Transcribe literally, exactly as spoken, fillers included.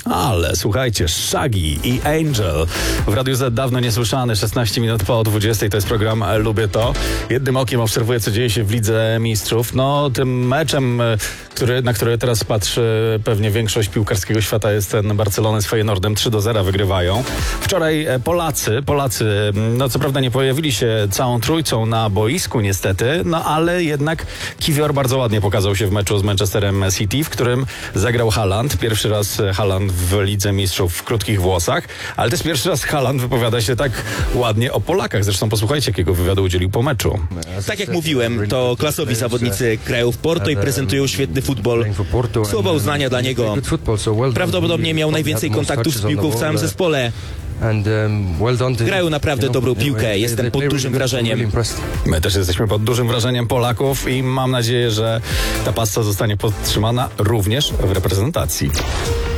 Ale słuchajcie, Shaggy i Angel w Radiu Z dawno niesłyszany, szesnaście minut po dwudziestej, to jest program Lubię To. Jednym okiem obserwuję, co dzieje się w Lidze Mistrzów. No, tym meczem, który, na który teraz patrzy pewnie większość piłkarskiego świata, jest ten Barcelona z Feyenoordem. trzy do zera wygrywają. Wczoraj Polacy, Polacy, no co prawda nie pojawili się całą trójcą na boisku niestety, no ale jednak Kiwior bardzo ładnie pokazał się w meczu z Manchesterem City, w którym zagrał Haaland. Pierwszy raz Haaland w Lidze Mistrzów w krótkich włosach, ale też pierwszy raz Haaland wypowiada się tak ładnie o Polakach. Zresztą posłuchajcie, jakiego wywiadu udzielił po meczu. Tak jak mówiłem, to klasowi zawodnicy krajów Porto i prezentują świetny futbol. Słowa uznania dla niego. Prawdopodobnie miał najwięcej kontaktów z piłką w całym zespole. Grają naprawdę dobrą piłkę, jestem pod dużym wrażeniem. My też jesteśmy pod dużym wrażeniem Polaków i mam nadzieję, że ta pasta zostanie podtrzymana również w reprezentacji.